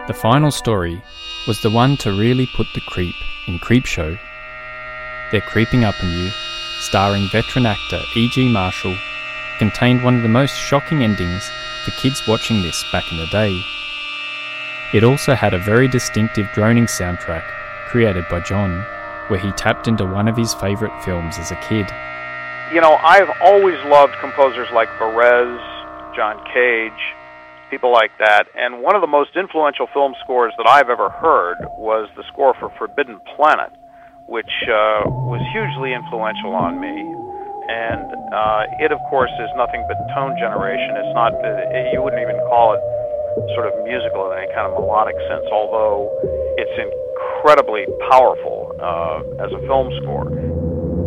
The final story was the one to really put the creep in Creepshow. They're Creeping Up on You, starring veteran actor E.G. Marshall, contained one of the most shocking endings for kids watching this back in the day. It also had a very distinctive droning soundtrack created by John, where he tapped into one of his favourite films as a kid. You know, I've always loved composers like Varese, John Cage, people like that, and one of the most influential film scores that I've ever heard was the score for Forbidden Planet, which was hugely influential on me. And it, of course, is nothing but tone generation. It's not, you wouldn't even call it sort of musical in any kind of melodic sense, although it's incredibly powerful as a film score.